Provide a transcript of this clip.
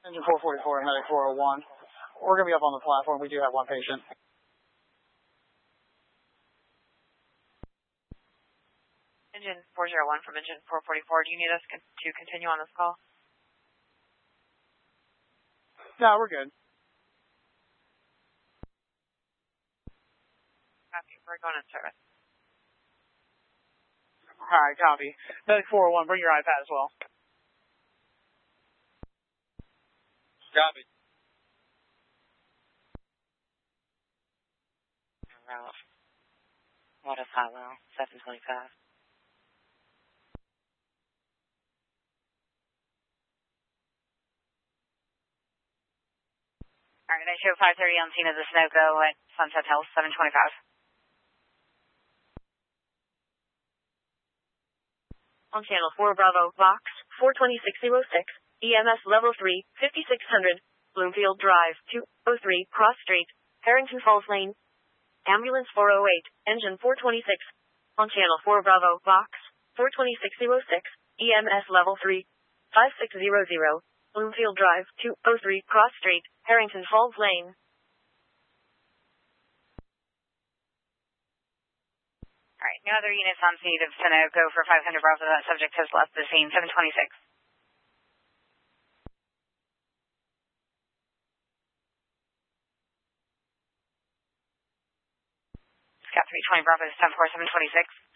Engine 444, medic 401. We're going to be up on the platform. We do have one patient. Engine 401 from engine 444. Do you need us to continue on this call? No, we're good. Copy. We're going in service. Alright, copy. Medic 401, bring your iPad as well. Copy. Route. What is Hollow? 725. Alright, I show 530 on scene of the Sunoco at Sunset Hills, 725. On channel 4 Bravo, Vox, 42606, EMS level 3, 5600, Bloomfield Drive, 203, Cross Street, Harrington Falls Lane. Ambulance 408, engine 426. On channel 4 Bravo, Vox, 42606, EMS level 3, 5600, Bloomfield Drive, 203, Cross Street, Harrington Falls Lane. Alright, no other units on scene of Sunoco for 500 Bravo. That subject has left the scene, 726. Scott 320 Bravo, 104, 726.